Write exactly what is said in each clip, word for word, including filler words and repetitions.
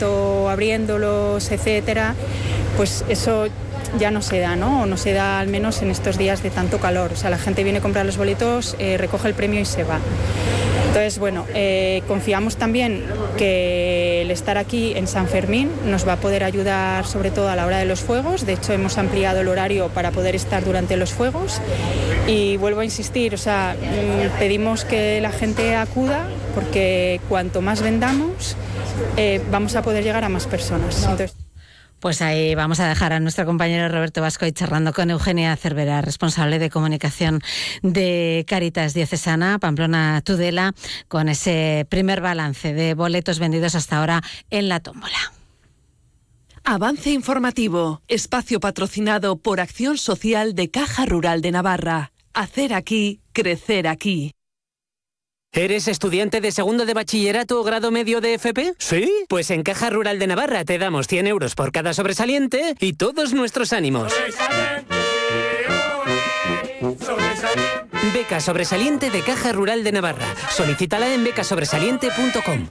momento abriéndolos, etcétera, pues eso ya no se da, ¿no? O no se da al menos en estos días de tanto calor. O sea, la gente viene a comprar los boletos, eh, recoge el premio y se va. Entonces, bueno, eh, confiamos también que el estar aquí en San Fermín nos va a poder ayudar sobre todo a la hora de los fuegos. De hecho, hemos ampliado el horario para poder estar durante los fuegos. Y vuelvo a insistir, o sea, pedimos que la gente acuda porque cuanto más vendamos, eh, vamos a poder llegar a más personas. Entonces, Pues ahí vamos a dejar a nuestro compañero Roberto Bascoy charlando con Eugenia Cervera, responsable de comunicación de Cáritas Diocesana Pamplona Tudela, con ese primer balance de boletos vendidos hasta ahora en la tómbola. Avance informativo, espacio patrocinado por Acción Social de Caja Rural de Navarra. Hacer aquí, crecer aquí. ¿Eres estudiante de segundo de bachillerato o grado medio de F P? ¿Sí? Pues en Caja Rural de Navarra te damos cien euros por cada sobresaliente y todos nuestros ánimos. ¡Sobresaliente! ¡Sobresaliente! Beca Sobresaliente de Caja Rural de Navarra. Solicítala en becasobresaliente punto com.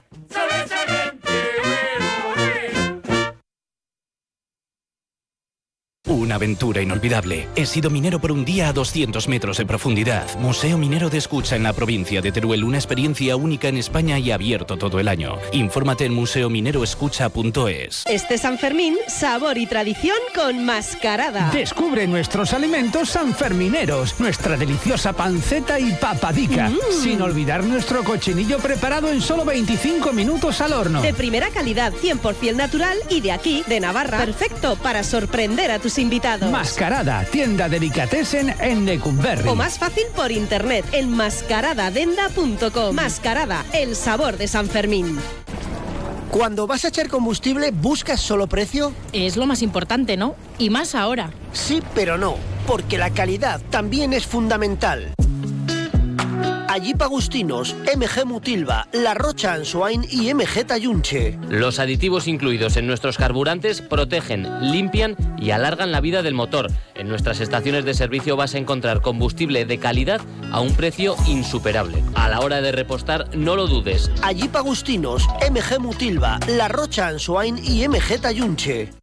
Una aventura inolvidable. He sido minero por un día a doscientos metros de profundidad. Museo Minero de Escucha en la provincia de Teruel. Una experiencia única en España y abierto todo el año. Infórmate en museo minero escucha punto es. Este San Fermín, sabor y tradición con Mascarada. Descubre nuestros alimentos sanfermineros. Nuestra deliciosa panceta y papadica. Mm. Sin olvidar nuestro cochinillo preparado en solo veinticinco minutos al horno. De primera calidad, cien por ciento natural y de aquí, de Navarra. Perfecto para sorprender a tus invitados. Mascarada, tienda delicatessen en Lecumberri. O más fácil por internet en mascaradadenda punto com. Mascarada, el sabor de San Fermín. Cuando vas a echar combustible, ¿buscas solo precio? Es lo más importante, ¿no? Y más ahora. Sí, pero no, porque la calidad también es fundamental. Allí Agustinos, M G Mutilva, La Rocha Ansoain y M G Tayunche. Los aditivos incluidos en nuestros carburantes protegen, limpian y alargan la vida del motor. En nuestras estaciones de servicio vas a encontrar combustible de calidad a un precio insuperable. A la hora de repostar, no lo dudes. Allí Agustinos, M G Mutilva, La Rocha Ansoain y M G Tayunche.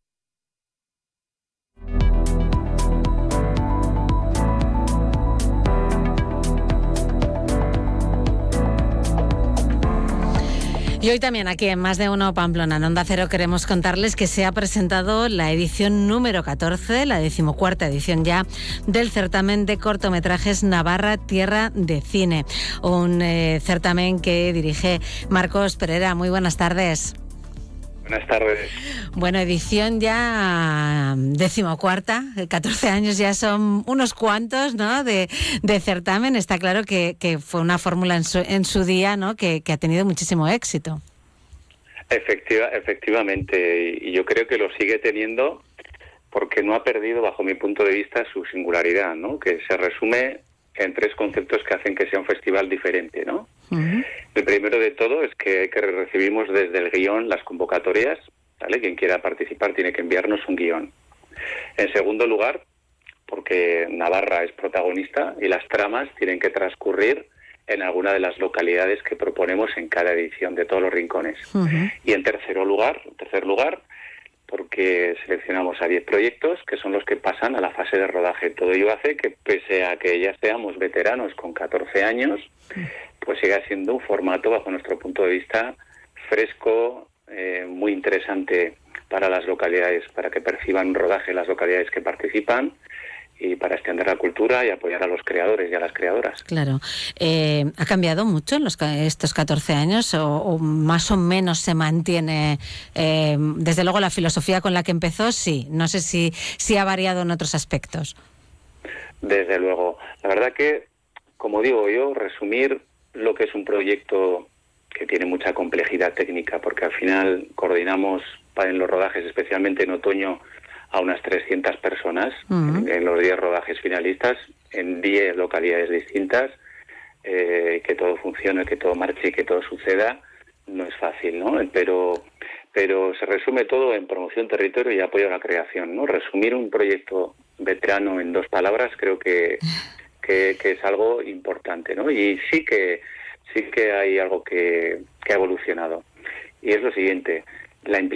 Y hoy también aquí en Más de Uno Pamplona, en Onda Cero, queremos contarles que se ha presentado la edición número catorce, la decimocuarta edición ya, del certamen de cortometrajes Navarra Tierra de Cine. Un eh, certamen que dirige Marcos Pereira. Muy buenas tardes. Buenas tardes. Bueno, edición ya decimocuarta, catorce años ya son unos cuantos, ¿no? De, de certamen. Está claro que, que fue una fórmula en su, en su día, ¿no? Que, que ha tenido muchísimo éxito. Efectiva, efectivamente, y yo creo que lo sigue teniendo porque no ha perdido, bajo mi punto de vista, su singularidad, ¿no? Que se resume en tres conceptos que hacen que sea un festival diferente, ¿no? Uh-huh. El primero de todo es que, que recibimos desde el guión las convocatorias, ¿vale? Quien quiera participar tiene que enviarnos un guión. En segundo lugar, porque Navarra es protagonista y las tramas tienen que transcurrir en alguna de las localidades que proponemos en cada edición de todos los rincones. Uh-huh. Y en tercer lugar, en tercer lugar, porque seleccionamos a diez proyectos que son los que pasan a la fase de rodaje. Todo ello hace que, pese a que ya seamos veteranos con catorce años, pues siga siendo un formato, bajo nuestro punto de vista, fresco, eh, muy interesante para las localidades, para que perciban un rodaje las localidades que participan y para extender la cultura y apoyar a los creadores y a las creadoras. Claro. Eh, ¿Ha cambiado mucho en los, estos catorce años o, o más o menos se mantiene? Eh, desde luego la filosofía con la que empezó, sí. No sé si, si ha variado en otros aspectos. Desde luego. La verdad que, como digo yo, resumir lo que es un proyecto que tiene mucha complejidad técnica, porque al final coordinamos en los rodajes, especialmente en otoño, a unas trescientas personas uh-huh. en, en los diez rodajes finalistas, en diez localidades distintas, eh, que todo funcione, que todo marche y que todo suceda, no es fácil, ¿no? Pero, pero se resume todo en promoción, territorio y apoyo a la creación, ¿no? Resumir un proyecto veterano en dos palabras creo que, que, que es algo importante, ¿no? Y sí que, sí que hay algo que, que ha evolucionado. Y es lo siguiente, la implicación